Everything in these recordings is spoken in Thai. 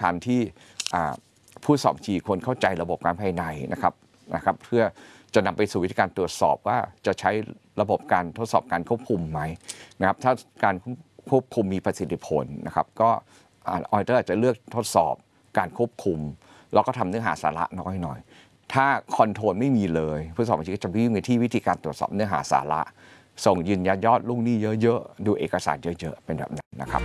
คัญที่ผู้สอบบัญชีควรเข้าใจระบบการภายในนะครับเพื่อจะนำไปสู่วิธีการตรวจสอบว่าจะใช้ระบบการทดสอบการควบคุมไหมนะครับถ้าการควบคุมมีประสิทธิผลนะครับก็ออดิเตอร์อาจจะเลือกทดสอบการควบคุมแล้วก็ทำเนื้อหาสาระน้อยหน่อยถ้าคอนโทรลไม่มีเลยผู้สอบบัญชีก็จะวิ่งไปที่วิธีการตรวจสอบเนื้อหาสาระส่งยืนยันยอดลูกหนี้เยอะๆดูเอกสารเยอะๆเป็นแบบนั้นนะครับ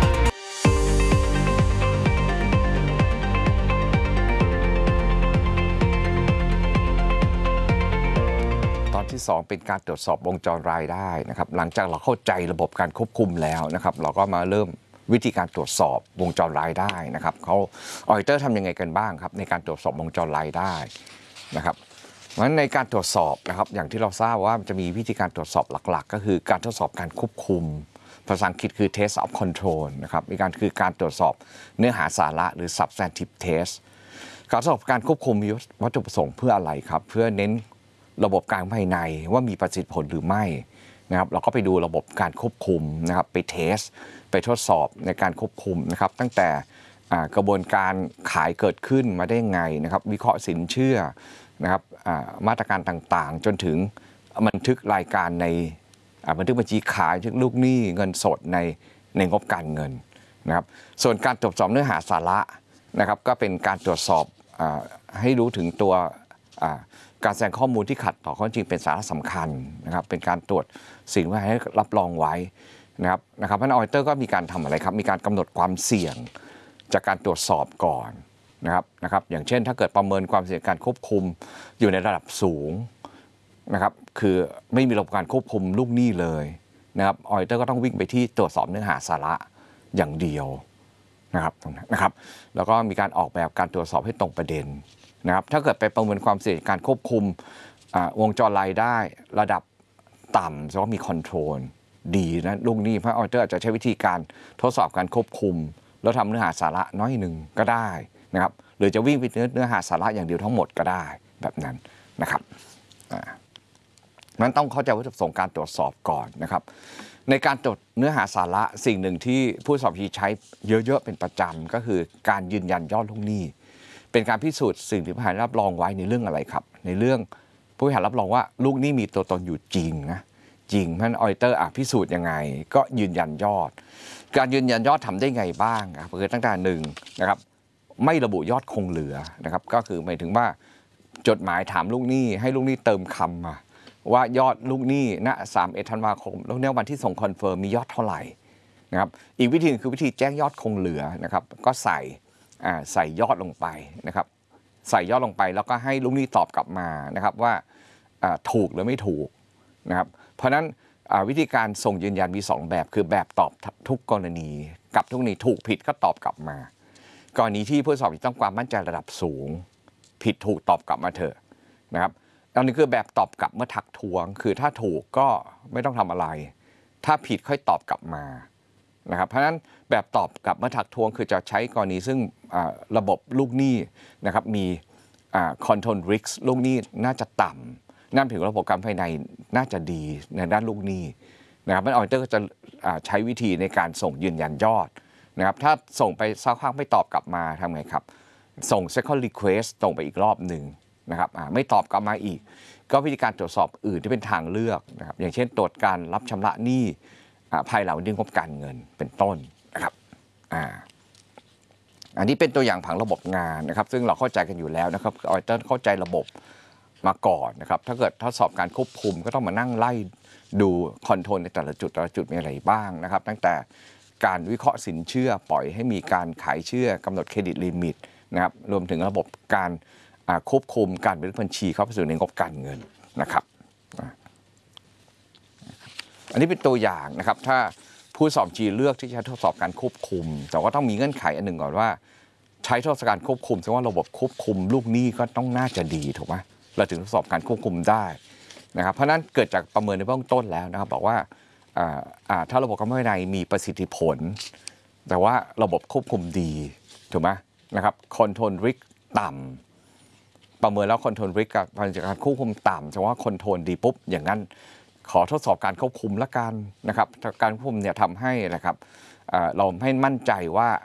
ตอนที่2เป็นการตรวจสอบวงจรรายได้นะครับหลังจากเราเข้าใจระบบการควบคุมแล้วนะครับเราก็มาเริ่มวิธีการตรวจสอบวงจรรายได้นะครับเขาออดิเตอร์ทำยังไงกันบ้างครับในการตรวจสอบวงจรรายได้นะครับเพราะฉะนั้นในการตรวจสอบนะครับอย่างที่เราทราบว่ามันจะมีวิธีการตรวจสอบหลักๆก็คือการทดสอบการควบคุมภาษาอังกฤษคือ test of control นะครับมีการตรวจสอบเนื้อหาสาระหรือ substantive test การทดสอบการควบคุมมีวัตถุประสงค์เพื่ออะไรครับเพื่อเน้นระบบการภายในว่ามีประสิทธิผลหรือไม่นะครับเราก็ไปดูระบบการควบคุมนะครับไปเทสไปทดสอบในการควบคุมนะครับตั้งแต่กระบวนการขายเกิดขึ้นมาได้ไงนะครับวิเคราะห์สินเชื่อนะครับมาตรการต่างๆจนถึงบันทึกรายการในบันทึกบัญชีขายบันทึกลูกหนี้เงินสดในงบการเงินนะครับส่วนการตรวจสอบเนื้อหาสาระนะครับก็เป็นการตรวจสอบให้รู้ถึงตัวการแสดงข้อมูลที่ขัดต่อข้อจริงเป็นสาระสำคัญนะครับเป็นการตรวจสิ่งที่ให้รับรองไว้นะครับเพราะออดิเตอร์ก็มีการทำอะไรครับมีการกำหนดความเสี่ยงจากการตรวจสอบก่อนนะครับอย่างเช่นถ้าเกิดประเมินความเสี่ยงการควบคุมอยู่ในระดับสูงนะครับคือไม่มีระบบการควบคุมลูกหนี้เลยนะครับออดิเตอร์ก็ต้องวิ่งไปที่ตรวจสอบเนื้อหาสาระอย่างเดียวนะครับแล้วก็มีการออกแบบการตรวจสอบให้ตรงประเด็นนะครับถ้าเกิดไปประเมินความเสี่ยงการควบคุมวงจรรายได้ระดับต่ำแสดงว่ามีคอนโทรลดีนะลูกหนี้เพราะออดิเตอร์อาจจะใช้วิธีการทดสอบการควบคุมแล้วทำเนื้อหาสาระน้อยหนึ่งก็ได้นะครับหรือจะวิ่งไปเนื้อหาสาระอย่างเดียวทั้งหมดก็ได้แบบนั้นนะครับนั้นต้องเข้าใจวัตถุประสงค์การตรวจสอบก่อนนะครับในการตรวจเนื้อหาสาระสิ่งหนึ่งที่ผู้สอบบัญชีใช้เยอะๆเป็นประจำก็คือการยืนยันยอดลูกหนี้เป็นการพิสูจน์สิ่งที่ผู้บริหารรับรองไว้ในเรื่องอะไรครับในเรื่องผู้บริหารรับรองว่าลูกหนี้มีตัวตนอยู่จริงนะจริงเพราะฉะนั้นออดิเตอร์พิสูจน์ยังไงก็ยืนยันยอดการยืนยันยอดทำได้ไงบ้างครับคือตั้งแต่หนึ่งนะครับไม่ระบุยอดคงเหลือนะครับก็คือหมายถึงว่าจดหมายถามลูกหนี้ให้ลูกหนี้เติมคำมาว่ายอดลูกหนี้ณ31 ธันวาคมแล้วเนี่ยวันที่ส่งคอนเฟิร์มมียอดเท่าไหร่นะครับอีกวิธีคือวิธีแจ้งยอดคงเหลือนะครับก็ใส่ยอดลงไปนะครับใส่ยอดลงไปแล้วก็ให้ลูกหนี้ตอบกลับมานะครับว่าถูกหรือไม่ถูกนะครับเพราะฉะนั้นวิธีการส่งยืนยันมี2แบบคือแบบตอบทุกกรณีกับทุกกรณีถูกผิดก็ตอบกลับมากรณีที่ผู้สอบต้องความมั่นใจระดับสูงผิดถูกตอบกลับมาเถอะนะครับอันนี้คือแบบตอบกลับเมื่อทักท้วงคือถ้าถูกก็ไม่ต้องทำอะไรถ้าผิดค่อยตอบกลับมานะครับเพราะฉะนั้นแบบตอบกลับเมื่อทักท้วงคือจะใช้กรณีซึ่งระบบลูกหนี้นะครับมีcontrol risk ลูกหนี้น่าจะต่ำนั่นถึงระบบการภายในน่าจะดีในด้านลูกหนี้นะครับออดิเตอร์ก็จะใช้วิธีในการส่งยืนยันยอดนะครับถ้าส่งไปสักพักไม่ตอบกลับมาทำไงครับส่ง second request ส่งไปอีกรอบหนึ่งนะครับไม่ตอบกลับมาอีกก็วิธีการตรวจสอบอื่นที่เป็นทางเลือกนะครับอย่างเช่นตรวจการรับชำระหนี้ภายหลังวันที่งบการเงินเป็นต้นนะครับอันนี้เป็นตัวอย่างผังระบบงานนะครับซึ่งเราเข้าใจกันอยู่แล้วนะครับออดิเตอร์เข้าใจระบบมาก่อนนะครับถ้าเกิดทดสอบการควบคุมก็ต้องมานั่งไล่ดูคอนโทรลในแต่ละจุดมีอะไรบ้างนะครับตั้งแต่การวิเคราะห์สินเชื่อปล่อยให้มีการขายเชื่อกำหนดเครดิตลิมิตนะครับรวมถึงระบบการควบคุมการบันทึกบัญชีเข้าไปสู่ในงบการเงินนะครับอันนี้เป็นตัวอย่างนะครับถ้าผู้สอบจีเลือกที่จะทดสอบการควบคุมแต่ว่าต้องมีเงื่อนไขอันหนึ่งก่อนว่าใช้ทดสอบการควบคุมแสดงว่าระบบควบคุมลูกหนี้ก็ต้องน่าจะดีถูกไหมเราถึงทดสอบการควบคุมได้นะครับเพราะนั้นเกิดจากประเมินในเบื้องต้นแล้วนะครับบอกว่าถ้าระบบการภายในมีประสิทธิผลแต่ว่าระบบควบคุมดีถูกไหมนะครับคอนโทรลริสก์ต่ำประเมินแล้วคอนโทรลริสก์กับการควบคุมต่ำแสดงว่าคอนโทรลดีปุ๊บอย่างนั้นขอทดสอบการควบคุมละกันนะครับการควบคุมเนี่ยทำให้นะครับเราให้มั่นใจว่า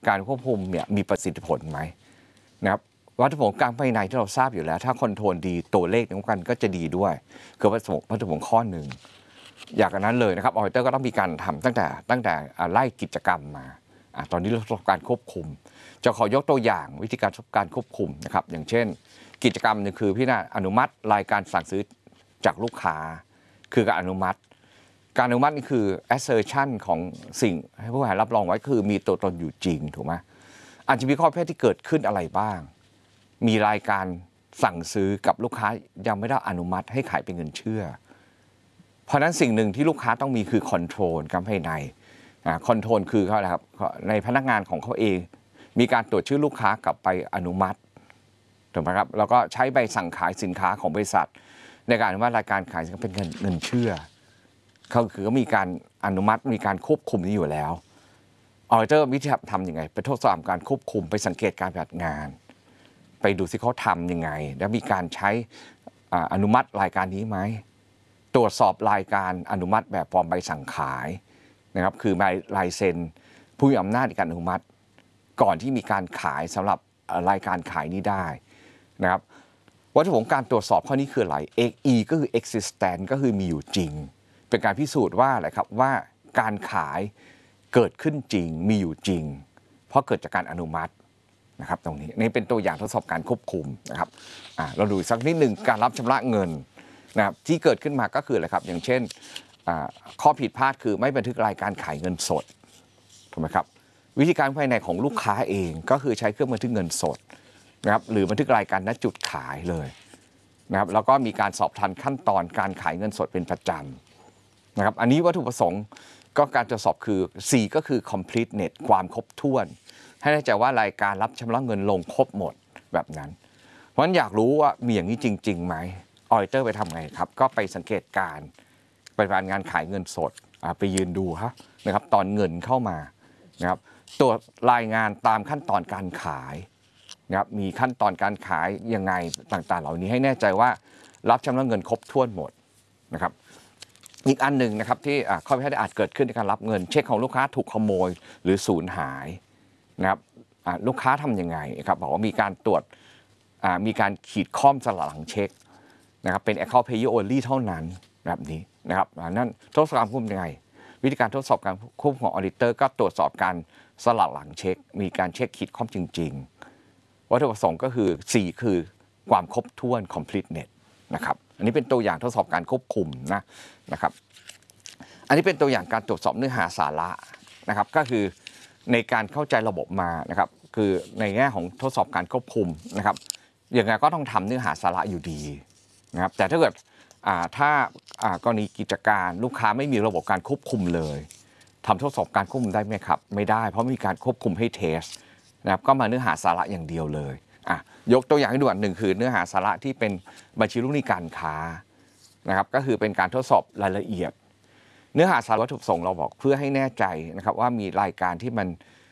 การควบคุมเนี่ยมีประสิทธิผลไหมนะครับวัตถุประสงค์การภายในที่เราทราบอยู่แล้วถ้าคอนโทรลดีตัวเลขในกันก็จะดีด้วยคือวัตถุประสงค์ข้อหนึ่งอย่างนั้นเลยนะครับออดิเตอร์ก็ต้องมีการทำตั้งแต่ไล่กิจกรรมมาตอนนี้เราต้องการควบคุมจะขอยกตัวอย่างวิธีการควบคุมนะครับอย่างเช่นกิจกรรมนึงคือพี่นาอนุมัติรายการสั่งซื้อจากลูกค้าคือการอนุมัตินี่คือ assertion ของสิ่งให้ผู้บริหารรับรองไว้คือมีตัวตนอยู่จริงถูกไหมอาจจะมีข้อพิพาทที่เกิดขึ้นอะไรบ้างมีรายการสั่งซื้อกับลูกค้ายังไม่ได้อนุมัติให้ขายเป็นเงินเชื่อเพราะนั้นสิ่งหนึ่งที่ลูกค้าต้องมีคือคอนโทรลการภายในคอนโทรลคือเขาอะไรครับในพนักงานของเขาเองมีการตรวจชื่อลูกค้ากลับไปอนุมัติถูกไหมครับแล้วก็ใช้ใบสั่งขายสินค้าของบริษัทในการว่ารายการขายเป็นเงินเชื่อเขาคือก็มีการอนุมัติมีการควบคุมนี้อยู่แล้วออดิเตอร์วิธีทำยังไงไปทดสอบการควบคุมไปสังเกตการปฏิบัติงานไปดูสิเขาทำยังไงแล้วมีการใช้อนุมัติรายการนี้ไหมตรวจสอบรายการอนุมัติแบบฟอร์มใบสั่งขายนะครับคือลายเซ็นผู้มีอำนาจในการอนุมัติก่อนที่มีการขายสำหรับรายการขายนี้ได้นะครับวัตถุประสงค์การตรวจสอบข้อนี้คืออะไร E ก็คือ existent ก็คือมีอยู่จริงเป็นการพิสูจน์ว่าอะไรครับว่าการขายเกิดขึ้นจริงมีอยู่จริงเพราะเกิดจากการอนุมัตินะครับตรงนี้นี่เป็นตัวอย่างทดสอบการควบคุมนะครับเราดูสักนิดหนึ่งการรับชำระเงินนะครับที่เกิดขึ้นมาก็คืออะไรครับอย่างเช่นข้อผิดพลาดคือไม่บันทึกรายการขายเงินสดถูกไหมครับวิธีการภายในของลูกค้าเองก็คือใช้เครื่องบันทึกเงินสดนะครับหรือบันทึกรายการณจุดขายเลยนะครับแล้วก็มีการสอบทันขั้นตอนการขายเงินสดเป็นประจำนะครับอันนี้วัตถุประสงค์ก็การตรวจสอบคือ 4 ก็คือ completeness ความครบถ้วนให้แน่ใจว่ารายการรับชำระเงินลงครบหมดแบบนั้นเพราะฉะนั้นอยากรู้ว่ามีอย่างนี้จริงๆไหมออดิเตอร์ไปทำไงครับก็ไปสังเกตการไปการงานขายเงินสดไปยืนดูนะครับตอนเงินเข้ามานะครับตรวจรายงานตามขั้นตอนการขายนะครับมีขั้นตอนการขายยังไงต่างๆเหล่านี้ให้แน่ใจว่ารับชำระเงินครบถ้วนหมดนะครับอีกอันหนึ่งนะครับที่ข้อพิพาทอาจเกิดขึ้นในการรับเงินเช็คของลูกค้าถูกขโมยหรือสูญหายนะครับลูกค้าทำยังไงครับบอกว่ามีการตรวจมีการขีดข้อมสลักหลังเช็คนะครับเป็น account payer only เท่านั้นแบบนี้นะครับนั่นทดสอบการควบคุมยังไงวิธีการทดสอบการควบคุมของออดิเตอร์ก็ตรวจสอบการสลักหลังเช็คมีการเช็คขีดข้อมจริงๆวัตถุประสงค์ก็คือ 4 คือความครบถ้วน completeness นะครับอันนี้เป็นตัวอย่างทดสอบการควบคุมนะครับอันนี้เป็นตัวอย่างการตรวจสอบเนื้อหาสาระนะครับก็คือในการเข้าใจระบบมานะครับคือในแง่ของทดสอบการควบคุมนะครับอย่างไรก็ต้องทำเนื้อหาสาระอยู่ดีนะครับแต่ถ้าเกิดถ้ากรณีกิจการลูกค้าไม่มีระบบการควบคุมเลยทำทดสอบการควบคุมได้ไหมครับไม่ได้เพราะมีการควบคุมให้เทสนะครับก็มาเนื้อหาสาระอย่างเดียวเลยยกตัวอย่างให้ดูอันหนึ่งคือเนื้อหาสาระที่เป็นบัญชีลูกหนี้การค้านะครับก็คือเป็นการทดสอบรายละเอียดเนื้อหาสาระวัตถุประสงค์เราบอกเพื่อให้แน่ใจนะครับว่ามีรายการที่มัน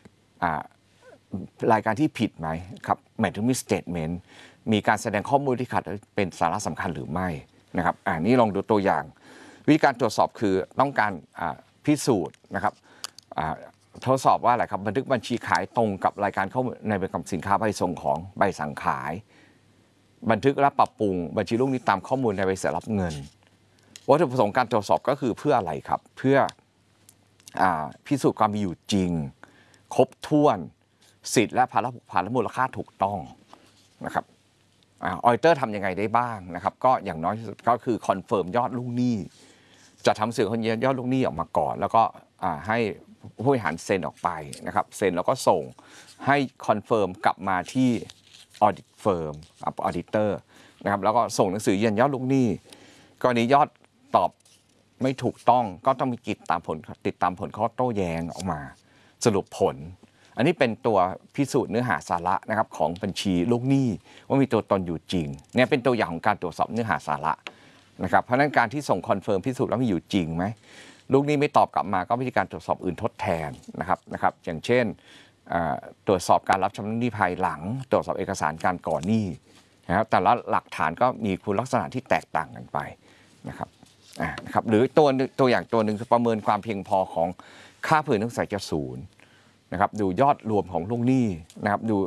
รายการที่ผิดไหมครับหมายถึงมี statement มีการแสดงข้อมูลที่ขัดเป็นสาระสำคัญหรือไม่นะครับนี่ลองดูตัวอย่างวิธีการตรวจสอบคือต้องการพิสูจน์นะครับทดสอบว่าอะไรครับบันทึกบัญชีขายตรงกับรายการเข้าในใบกำกับสินค้าใบส่งของใบสั่งขายบันทึกและปรับปรุงบัญชีลูกหนี้ตามข้อมูลในใบเสร็จรับเงินวัตถุประสงค์การตรวจสอบก็คือเพื่ออะไรครับเพื่อพิสูจน์ความมีอยู่จริงครบถ้วนสิทธิและภาระผูกพันและมูลค่าถูกต้องนะครับออดิเตอร์ทำยังไงได้บ้างนะครับก็อย่างน้อยที่สุดก็คือคอนเฟิร์มยอดลูกหนี้จะทำสื่อคนเย็นยอดลูกหนี้ออกมาก่อนแล้วก็ให้ผู้บริหารเซ็นออกไปนะครับเซ็นแล้วก็ส่งให้คอนเฟิร์มกลับมาที่ออดิตเฟิร์มออดิเตอร์นะครับแล้วก็ส่งหนังสือยืนยันยอดลูกหนี้กรณียอดตอบไม่ถูกต้องก็ต้องมีติดตามผลข้อโต้แย้งออกมาสรุปผลอันนี้เป็นตัวพิสูจน์เนื้อหาสาระนะครับของบัญชีลูกหนี้ว่ามีตัวตนอยู่จริงเนี่ยเป็นตัวอย่างของการตรวจสอบเนื้อหาสาระนะครับเพราะนั้นการที่ส่งคอนเฟิร์มพิสูจน์แล้วมีอยู่จริงไหมลูกหนี้ไม่ตอบกลับมาก็วิธีการตรวจสอบอื่นทดแทนนะครับอย่างเช่นตรวจสอบการรับชำระหนี้ภายหลังตรวจสอบเอกสารการก่อหนี้นะครับแต่ละหลักฐานก็มีคุณลักษณะที่แตกต่างกันไปนะครับหรือตัวอย่างตัวหนึ่งคือประเมินความเพียงพอของค่าผืนนักศึกษาจะศูนย์นะครับดูยอดรวมของลูกหนี้นะครับดู